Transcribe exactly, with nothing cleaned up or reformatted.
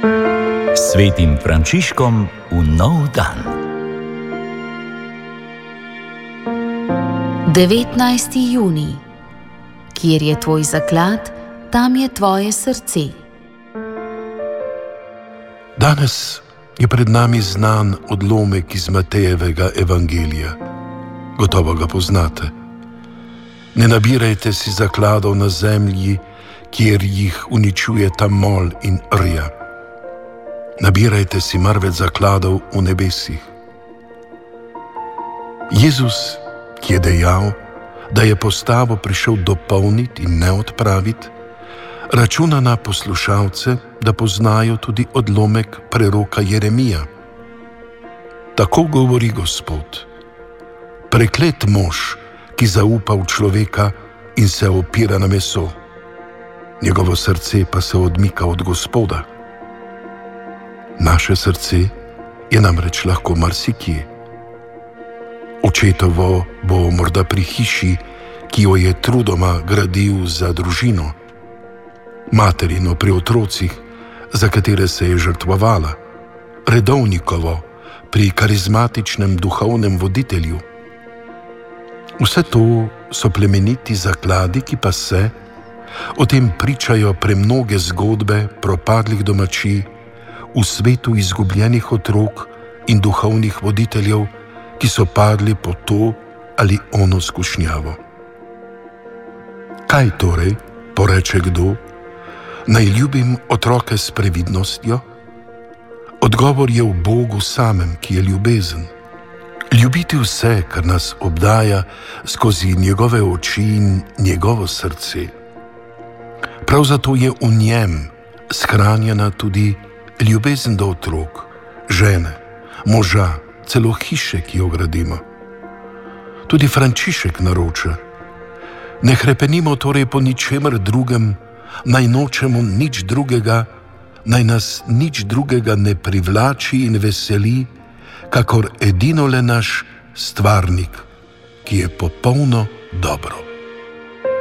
Svetim Frančiškom v nov dan. devetnajsti junij. Kjer je tvoj zaklad, tam je tvoje srce. Danes je pred nami znan odlomek iz Matejevega evangelija. Gotovo ga poznate. Ne nabirajte si zakladov na zemlji, kjer jih uničuje ta mol in rja. Nabirajte si marveč zakladov v nebesih. Jezus, ki je dejal, da je postavo prišel dopolniti in ne odpraviti, računa na poslušalce, da poznajo tudi odlomek preroka Jeremija. Tako govori Gospod: preklet mož, ki zaupa v človeka in se opira na meso, njegovo srce pa se odmika od Gospoda. Naše srce je namreč lahko marsikje. Očetovo bo morda pri hiši, ki jo je trudoma gradil za družino, materino pri otrocih, za katere se je žrtvovala, redovnikovo pri karizmatičnem duhovnem voditelju. Vse to so plemeniti zakladi, ki pa se, o tem pričajo premnoge zgodbe propadlih domačij v svetu izgubljenih otrok in duhovnih voditeljev, ki so padli po to ali ono skušnjavo. Kaj torej, poreče kdo, naj ljubim otroke s previdnostjo? Odgovor je v Bogu samem, ki je ljubezen. Ljubiti vse, kar nas obdaja, skozi njegove oči in njegovo srce. Prav zato je v njem shranjena tudi ljubezen do otrok, žene, moža, celo hiše, ki jo gradimo. Tudi Frančišek naroča: ne hrepenimo torej po ničemer drugem, naj nočemo nič drugega, naj nas nič drugega ne privlači in veseli, kakor edino le naš stvarnik, ki je popolno dobro.